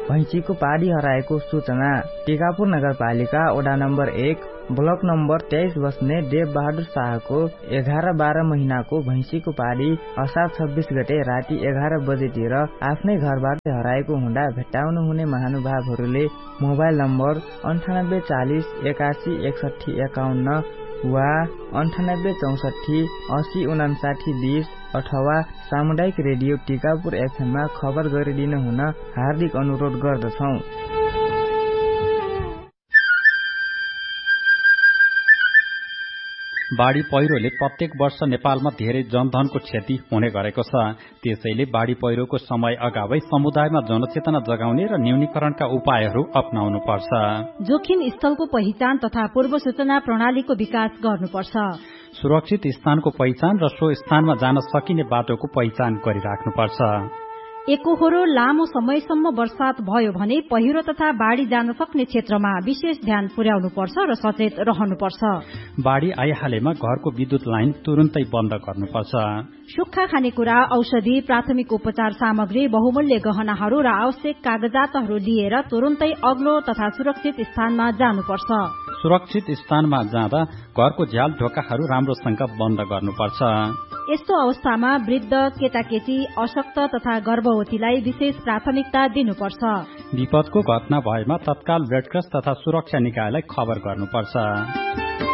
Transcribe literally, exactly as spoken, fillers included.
भैँसीको पाडी हराएको सूचना। टिकापुर नगरपालिका वडा नम्बर एक ब्लक नम्बर तेइस बस्ने देव बहादुर शाहको एघार बाह्र महिनाको भैँसीको पाडी असार छब्बीस गते राति एघार बजेतिर आफ्नै घरबाट हराएको हुँदा भेट्टाउनु हुने महानुभावहरूले मोबाइल नम्बर अन्ठानब्बे चालिस एकासी एकसठी एकाउन्न वा अन्ठानब्बे चौसठी असी उनासाठी बीस अथवा सामुदायिक रेडियो टिकापुर एफएममा खबर गरिदिनु हुन हार्दिक अनुरोध गर्दछौ। बाढ़ी पहिरोले प्रत्येक वर्ष नेपालमा धेरै जनधनको क्षति हुने गरेको छ। त्यसैले बाढ़ी पहिरोको समय अगावै समुदायमा जनचेतना जगाउने र न्यूनीकरणका उपायहरू अपनाउनु पर्छ। जोखिम स्थलको पहिचान तथा पूर्व सूचना प्रणालीको विकास गर्नुपर्छ। सुरक्षित स्थानको पहिचान र सो स्थानमा जान सकिने बाटोको पहिचान गरिराख्नुपर्छ। एकोहोरो लामो समयसम्म वर्षात भयो भने पहिरो तथा बाढ़ी जान सक्ने क्षेत्रमा विशेष ध्यान पुर्याउनु पर्छ र सचेत रहनुपर्छ। बाढ़ी आइहालेमा घरको विद्युत लाइन तुरुन्तै बन्द गर्नुपर्छ। सुक्खा खानेकुरा, औषधि, प्राथमिक उपचार सामग्री, बहुमूल्य गहनाहरू र आवश्यक कागजातहरू लिएर तुरुन्तै अग्लो तथा सुरक्षित स्थानमा जानुपर्छ। सुरक्षित स्थानमा जाँदा घरको झ्याल ढोकाहरू राम्रोसँग बन्द गर्नुपर्छ। यस्तो अवस्थामा वृद्ध, केटाकेटी, अशक्त तथा गर्भवतीलाई विशेष प्राथमिकता दिनुपर्छ। विपदको घटना भएमा तत्काल रेडक्रस तथा सुरक्षा निकायलाई खबर गर्नुपर्छ।